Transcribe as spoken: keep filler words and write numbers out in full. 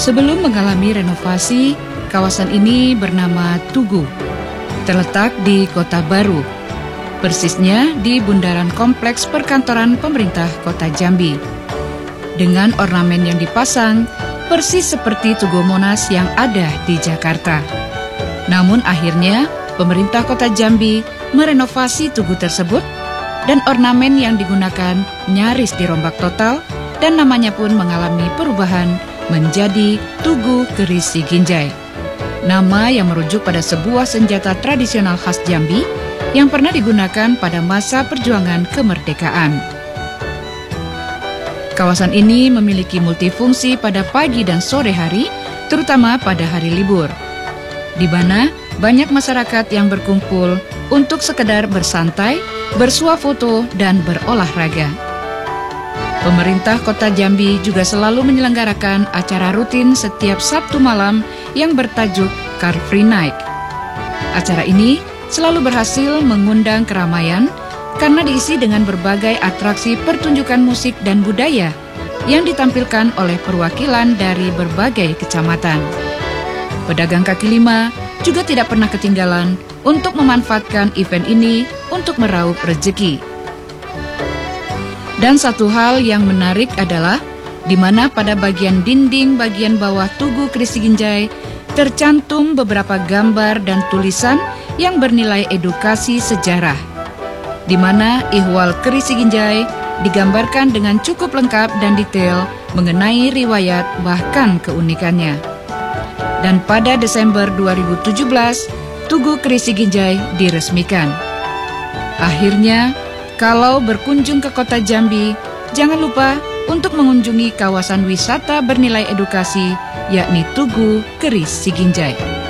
Sebelum mengalami renovasi, kawasan ini bernama Tugu, terletak di Kota Baru, persisnya di bundaran kompleks perkantoran pemerintah Kota Jambi. Dengan ornamen yang dipasang, persis seperti Tugu Monas yang ada di Jakarta. Namun akhirnya, pemerintah Kota Jambi merenovasi Tugu tersebut dan ornamen yang digunakan nyaris dirombak total dan namanya pun mengalami perubahan menjadi Tugu Keris Siginjai. Nama yang merujuk pada sebuah senjata tradisional khas Jambi yang pernah digunakan pada masa perjuangan kemerdekaan. Kawasan ini memiliki multifungsi pada pagi dan sore hari, terutama pada hari libur, di mana banyak masyarakat yang berkumpul untuk sekedar bersantai, bersuah foto, dan berolahraga. Pemerintah Kota Jambi juga selalu menyelenggarakan acara rutin setiap Sabtu malam yang bertajuk Car Free Night. Acara ini selalu berhasil mengundang keramaian karena diisi dengan berbagai atraksi pertunjukan musik dan budaya yang ditampilkan oleh perwakilan dari berbagai kecamatan. Pedagang kaki lima juga tidak pernah ketinggalan untuk memanfaatkan event ini untuk meraup rezeki. Dan satu hal yang menarik adalah di mana pada bagian dinding bagian bawah Tugu Keris Siginjai tercantum beberapa gambar dan tulisan yang bernilai edukasi sejarah, di mana ihwal Keris Siginjai digambarkan dengan cukup lengkap dan detail mengenai riwayat bahkan keunikannya. Dan pada Desember dua ribu tujuh belas, Tugu Keris Siginjai diresmikan. Akhirnya, kalau berkunjung ke Kota Jambi, jangan lupa untuk mengunjungi kawasan wisata bernilai edukasi, yakni Tugu Keris Siginjai.